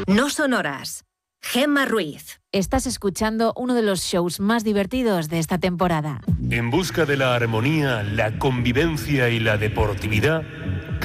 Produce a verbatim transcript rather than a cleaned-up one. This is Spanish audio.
No son horas. Gemma Ruiz. Estás escuchando uno de los shows más divertidos de esta temporada. En busca de la armonía, la convivencia y la deportividad,